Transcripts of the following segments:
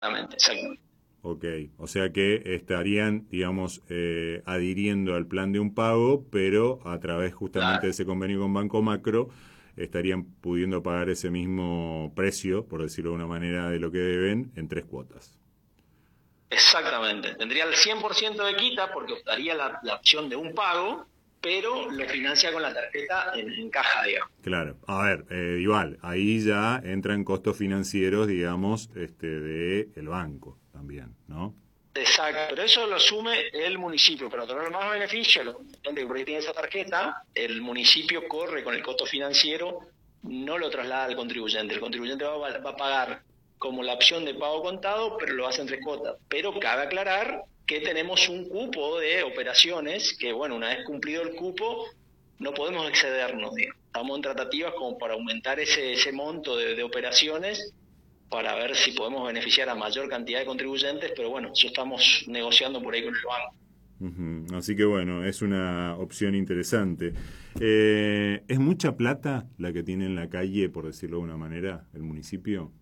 exactamente. Ok, o sea que estarían, digamos, adhiriendo al plan de un pago, pero a través justamente de Claro. ese convenio con Banco Macro, estarían pudiendo pagar ese mismo precio, por decirlo de una manera, de lo que deben en 3 cuotas. Exactamente. Tendría el 100% de quita porque optaría la opción de un pago, pero lo financia con la tarjeta en caja, digamos. Claro, a ver, igual, ahí ya entran costos financieros, digamos, de el banco también, ¿no? Exacto, pero eso lo asume el municipio. Para tener más beneficio, la gente que por ahí tiene esa tarjeta, el municipio corre con el costo financiero, no lo traslada al contribuyente. El contribuyente va a pagar como la opción de pago contado, pero lo hace en 3 cuotas. Pero cabe aclarar que tenemos un cupo de operaciones que, bueno, una vez cumplido el cupo, no podemos excedernos, digamos. Estamos en tratativas como para aumentar ese monto de operaciones para ver si podemos beneficiar a mayor cantidad de contribuyentes, pero bueno, eso estamos negociando por ahí con el banco. Ujú. Así que bueno, es una opción interesante. ¿Es mucha plata la que tiene en la calle, por decirlo de una manera, el municipio?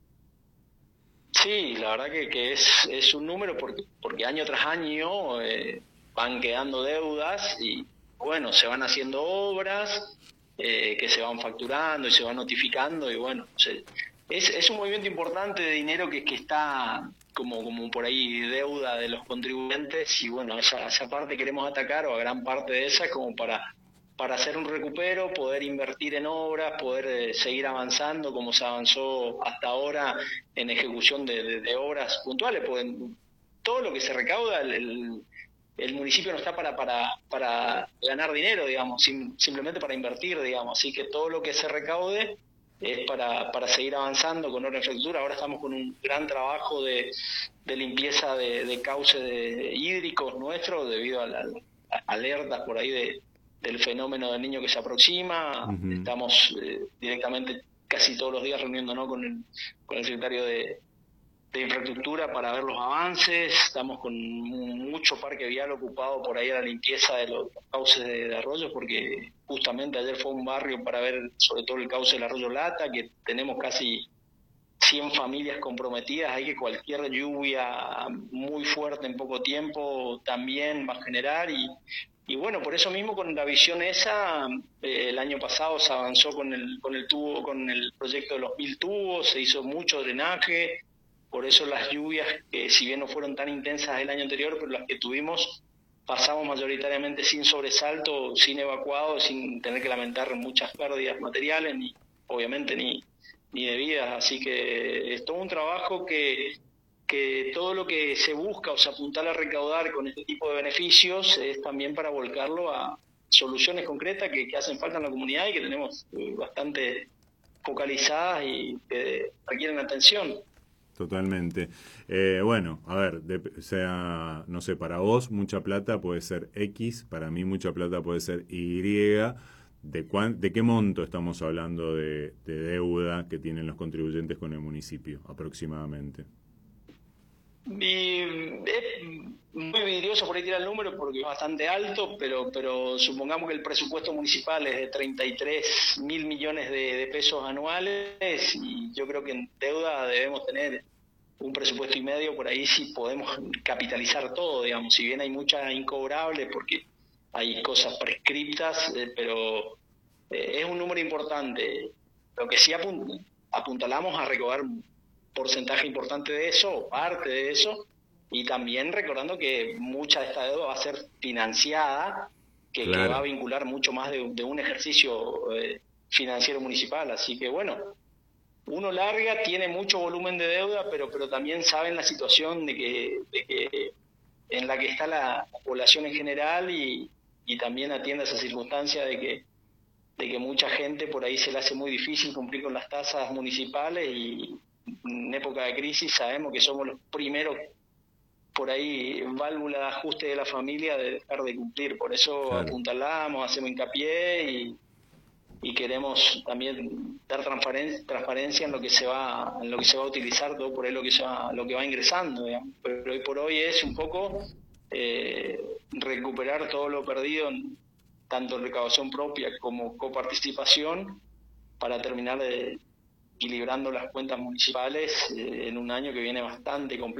Sí, la verdad que es un número porque año tras año van quedando deudas y bueno, se van haciendo obras que se van facturando y se van notificando y bueno, es un movimiento importante de dinero que está como por ahí deuda de los contribuyentes y bueno, esa parte queremos atacar o a gran parte de esa como para hacer un recupero, poder invertir en obras, poder seguir avanzando como se avanzó hasta ahora en ejecución de obras puntuales, porque todo lo que se recauda, el municipio no está para ganar dinero, digamos, simplemente para invertir, digamos, así que todo lo que se recaude es para seguir avanzando con obra de infraestructura. Ahora estamos con un gran trabajo de limpieza de cauces hídricos nuestros debido a las alertas por ahí del fenómeno del niño que se aproxima. Ujú. Estamos directamente casi todos los días reuniéndonos con el secretario de infraestructura para ver los avances. Estamos con mucho parque vial ocupado por ahí a la limpieza de los cauces de arroyos, porque justamente ayer fue un barrio para ver sobre todo el cauce del arroyo Lata, que tenemos casi 100 familias comprometidas, hay que cualquier lluvia muy fuerte en poco tiempo también va a generar y bueno, por eso mismo con la visión esa, el año pasado se avanzó con el tubo, con el proyecto de los 1000 tubos, se hizo mucho drenaje, por eso las lluvias, que si bien no fueron tan intensas el año anterior, pero las que tuvimos, pasamos mayoritariamente sin sobresalto, sin evacuado, sin tener que lamentar muchas pérdidas materiales, ni obviamente ni de vidas, así que es todo un trabajo que todo lo que se busca o se apuntala a recaudar con este tipo de beneficios es también para volcarlo a soluciones concretas que hacen falta en la comunidad y que tenemos bastante focalizadas y que requieren atención. Totalmente. Bueno, a ver, o sea, no sé, para vos mucha plata puede ser X, para mí mucha plata puede ser Y. ¿De qué monto estamos hablando de deuda que tienen los contribuyentes con el municipio aproximadamente? Y es muy vidrioso por ahí tirar el número porque es bastante alto, pero supongamos que el presupuesto municipal es de 33 mil millones de pesos anuales y yo creo que en deuda debemos tener un presupuesto y medio, por ahí sí podemos capitalizar todo, digamos, si bien hay muchas incobrables porque hay cosas prescriptas, pero es un número importante. Lo que sí apuntalamos a recoger un porcentaje importante de eso, o parte de eso, y también recordando que mucha de esta deuda va a ser financiada, que va a Claro, vincular mucho más de un ejercicio financiero municipal. Así que bueno, uno larga, tiene mucho volumen de deuda, pero también saben la situación de que en la que está la población en general y también atiende a esa circunstancia de que mucha gente por ahí se le hace muy difícil cumplir con las tasas municipales y en época de crisis sabemos que somos los primeros por ahí válvula de ajuste de la familia de dejar de cumplir. Por eso claro. apuntalamos, hacemos hincapié y queremos también dar transparencia en lo que se va a utilizar todo por ahí lo que va ingresando, digamos. Pero hoy por hoy es un poco recuperar todo lo perdido tanto en recaudación propia como coparticipación para terminar equilibrando las cuentas municipales en un año que viene bastante complejo